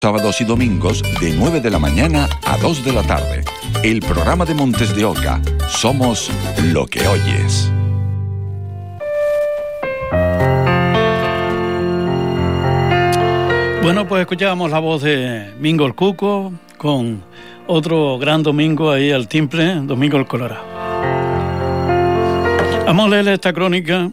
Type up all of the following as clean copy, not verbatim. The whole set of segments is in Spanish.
Sábados y domingos de 9 de la mañana a 2 de la tarde. El programa de Montes de Oca. Somos lo que oyes. Bueno, pues escuchábamos la voz de Mingo el Cuco con otro gran domingo ahí al timbre, Domingo el Colorado. Vamos a leer esta crónica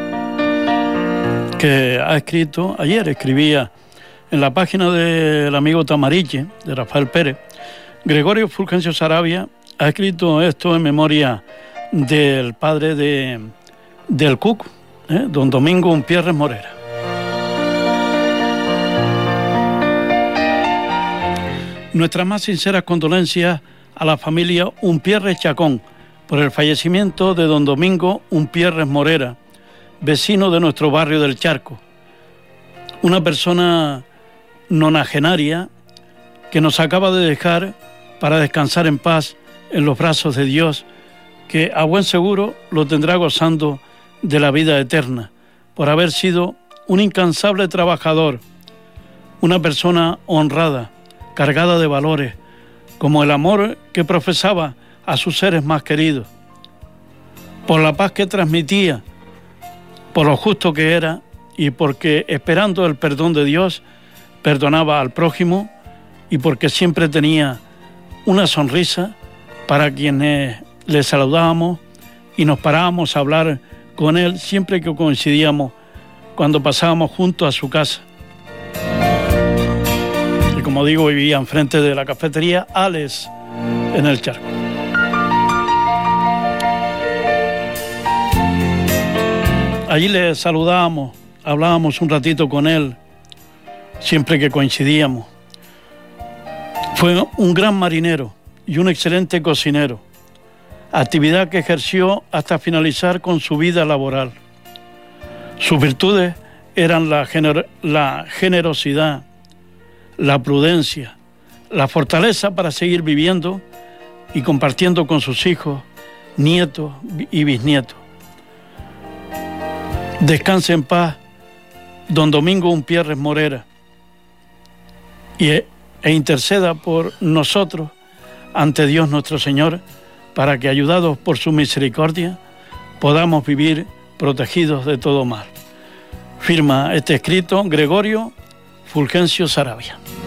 que ha escrito, ayer escribía en la página del amigo Tamariche, de Rafael Pérez. Gregorio Fulgencio Saravia ha escrito esto en memoria del padre del Cuco, don Domingo Umpierres Morera. Nuestras más sinceras condolencias a la familia Umpierres Chacón por el fallecimiento de don Domingo Umpierres Morera, vecino de nuestro barrio del Charco. Una persona nonagenaria que nos acaba de dejar para descansar en paz en los brazos de Dios, que a buen seguro lo tendrá gozando de la vida eterna, por haber sido un incansable trabajador, una persona honrada, cargada de valores, como el amor que profesaba a sus seres más queridos, por la paz que transmitía, por lo justo que era y porque, esperando el perdón de Dios, perdonaba al prójimo, y porque siempre tenía una sonrisa para quienes le saludábamos y nos parábamos a hablar con él siempre que coincidíamos cuando pasábamos juntos a su casa. Y como digo, vivía enfrente de la cafetería Ales en el Charco. Allí le saludábamos, hablábamos un ratito con él siempre que coincidíamos. Fue un gran marinero y un excelente cocinero, actividad que ejerció hasta finalizar con su vida laboral. Sus virtudes eran la generosidad, la prudencia, la fortaleza para seguir viviendo y compartiendo con sus hijos, nietos y bisnietos. Descanse en paz, don Domingo Umpierres Morera, e interceda por nosotros ante Dios nuestro Señor, para que, ayudados por su misericordia, podamos vivir protegidos de todo mal. Firma este escrito Gregorio Fulgencio Saravia.